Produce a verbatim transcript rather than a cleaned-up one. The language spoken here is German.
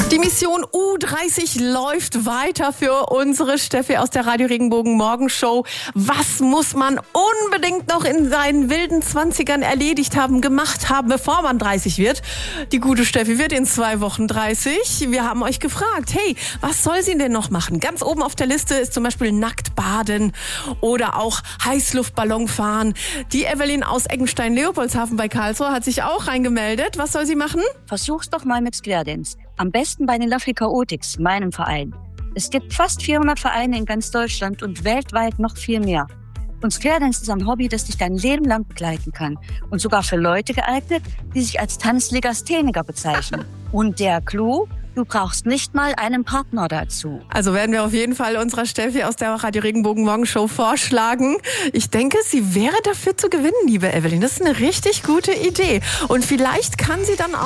Die Mission U dreißig läuft weiter für unsere Steffi aus der Radio Regenbogen Morgenshow. Was muss man unbedingt noch in seinen wilden Zwanzigern erledigt haben, gemacht haben, bevor man dreißig wird? Die gute Steffi wird in zwei Wochen dreißig. Wir haben euch gefragt, hey, was soll sie denn noch machen? Ganz oben auf der Liste ist zum Beispiel nackt baden oder auch Heißluftballon fahren. Die Evelyn aus Eggenstein-Leopoldshafen bei Karlsruhe hat sich auch reingemeldet. Was soll sie machen? Versuch's doch mal mit Square-Dance. Am besten bei den Lovely Chaotix, meinem Verein. Es gibt fast vierhundert Vereine in ganz Deutschland und weltweit noch viel mehr. Und Square-Dance ist ein Hobby, das dich dein Leben lang begleiten kann. Und sogar für Leute geeignet, die sich als Tanzlegastheniker bezeichnen. Und der Clou: du brauchst nicht mal einen Partner dazu. Also werden wir auf jeden Fall unserer Steffi aus der Radio Regenbogen Morgenshow vorschlagen. Ich denke, sie wäre dafür zu gewinnen, liebe Evelyn. Das ist eine richtig gute Idee. Und vielleicht kann sie dann auch